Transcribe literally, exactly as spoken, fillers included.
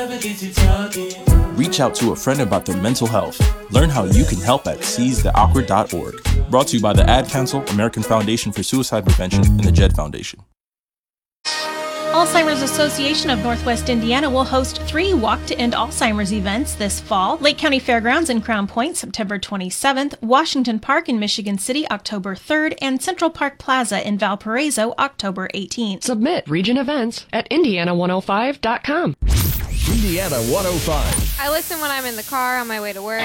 Reach out to a friend about their mental health. Learn how you can help at seize the awkward dot org. Brought to you by the Ad Council, American Foundation for Suicide Prevention, and the Jed Foundation. Alzheimer's Association of Northwest Indiana will host three Walk to End Alzheimer's events this fall. Lake County Fairgrounds in Crown Point, September twenty-seventh, Washington Park in Michigan City, October third, and Central Park Plaza in Valparaiso, October eighteenth. Submit region events at indiana one oh five dot com. Indiana one oh five. I listen when I'm in the car on my way to work.